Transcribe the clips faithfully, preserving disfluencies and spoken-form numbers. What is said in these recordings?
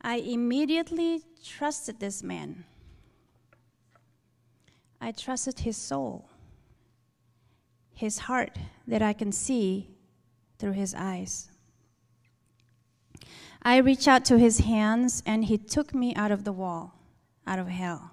I immediately trusted this man. I trusted his soul, his heart that I can see through his eyes. I reached out to his hands, and he took me out of the wall, out of hell.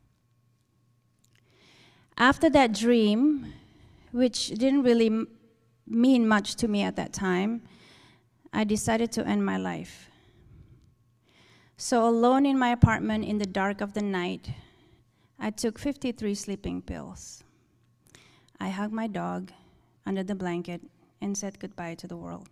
After that dream, which didn't really m- mean much to me at that time, I decided to end my life. So alone in my apartment in the dark of the night, I took fifty-three sleeping pills. I hugged my dog under the blanket and said goodbye to the world.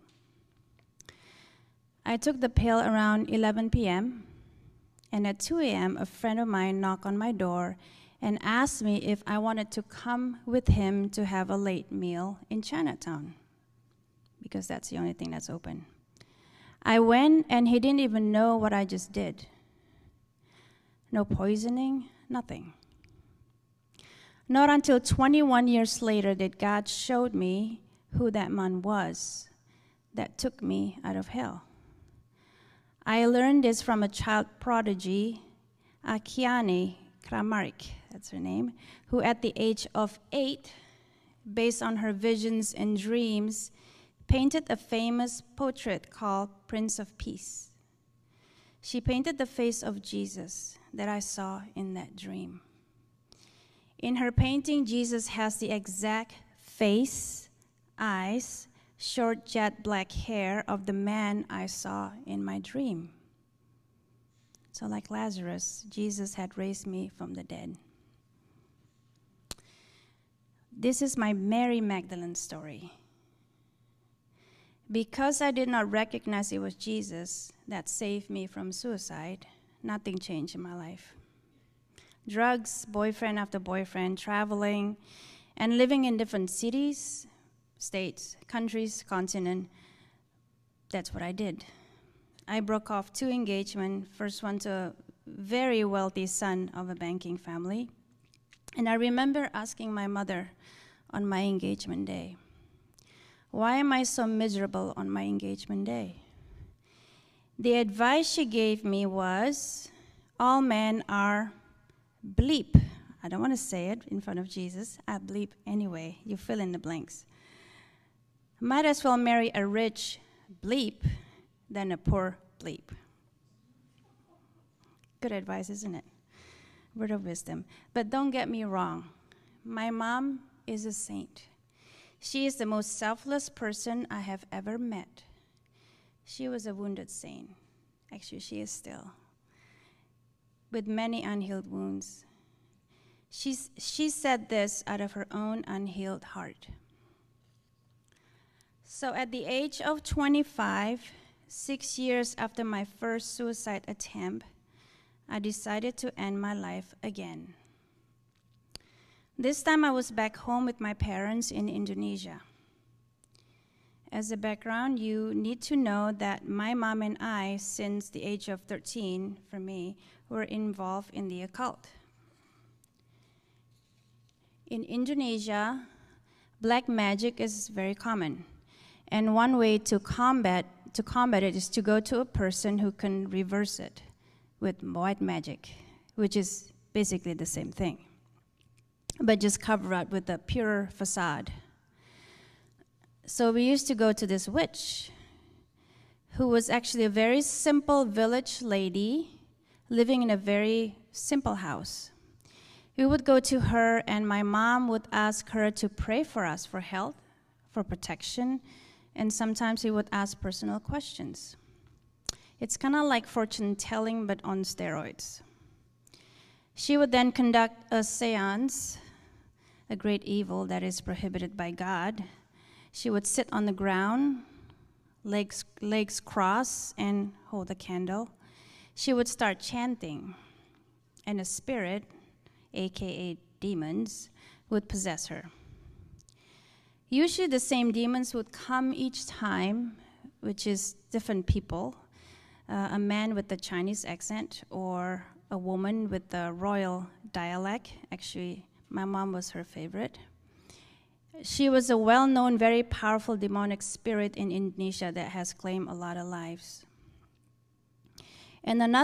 I took the pill around eleven p.m., and at two a.m., a friend of mine knocked on my door and asked me if I wanted to come with him to have a late meal in Chinatown, because that's the only thing that's open. I went, and he didn't even know what I just did. No poisoning, nothing. Not until twenty-one years later did God showed me who that man was that took me out of hell. I learned this from a child prodigy, Akiane Kramarik, that's her name, who at the age of eight, based on her visions and dreams, painted a famous portrait called Prince of Peace. She painted the face of Jesus that I saw in that dream. In her painting, Jesus has the exact face, eyes, short jet black hair of the man I saw in my dream. So like Lazarus, Jesus had raised me from the dead. This is my Mary Magdalene story. Because I did not recognize it was Jesus that saved me from suicide, nothing changed in my life. Drugs, boyfriend after boyfriend, traveling, and living in different cities, states, countries, continent, that's what I did. I broke off two engagements, first one to a very wealthy son of a banking family. And I remember asking my mother on my engagement day, why am I so miserable on my engagement day? The advice she gave me was, all men are bleep. I don't want to say it in front of Jesus. I bleep anyway. You fill in the blanks. Might as well marry a rich bleep than a poor bleep. Good advice, isn't it? Word of wisdom. But don't get me wrong. My mom is a saint. She is the most selfless person I have ever met. She was a wounded saint. Actually, she is still, with many unhealed wounds. She's, she said this out of her own unhealed heart. So at the age of twenty-five, six years after my first suicide attempt, I decided to end my life again. This time I was back home with my parents in Indonesia. As a background, you need to know that my mom and I, since the age of thirteen, for me, were involved in the occult. In Indonesia, black magic is very common. And one way to combat, to combat it is to go to a person who can reverse it with white magic, which is basically the same thing, but just cover up with a pure facade. So we used to go to this witch, who was actually a very simple village lady living in a very simple house. We would go to her, and my mom would ask her to pray for us for health, for protection, and sometimes we would ask personal questions. It's kind of like fortune telling, but on steroids. She would then conduct a seance, a great evil that is prohibited by God. She would sit on the ground, legs, legs crossed, and hold a candle. She would start chanting, and a spirit, aka demons, would possess her. Usually the same demons would come each time, which is different people, uh, a man with a Chinese accent or a woman with the royal dialect. Actually, my mom was her favorite. She was a well-known, very powerful demonic spirit in Indonesia that has claimed a lot of lives. And another